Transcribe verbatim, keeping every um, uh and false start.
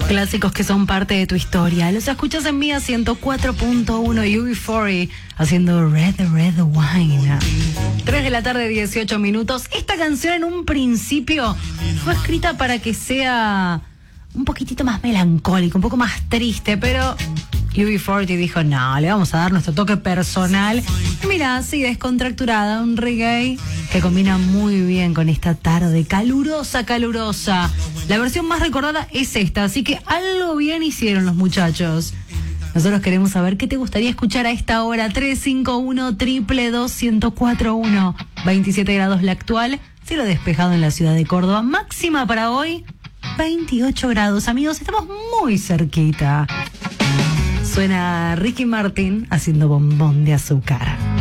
Clásicos que son parte de tu historia. Los escuchas en Mía ciento cuatro punto uno y U B cuarenta haciendo Red Red Wine. tres de la tarde, dieciocho minutos. Esta canción en un principio fue escrita para que sea un poquitito más melancólico, un poco más triste, pero U B cuarenta dijo, no, le vamos a dar nuestro toque personal. Y mira, sí, descontracturada, un reggae que combina muy bien con esta tarde calurosa, calurosa. La versión más recordada es esta, así que algo bien hicieron los muchachos. Nosotros queremos saber qué te gustaría escuchar a esta hora. tres cinco uno, dos dos dos, uno cero cuatro uno. veintisiete grados la actual, cielo despejado en la ciudad de Córdoba. Máxima para hoy, veintiocho grados. Amigos, estamos muy cerquita. Suena Ricky Martin haciendo Bombón de Azúcar.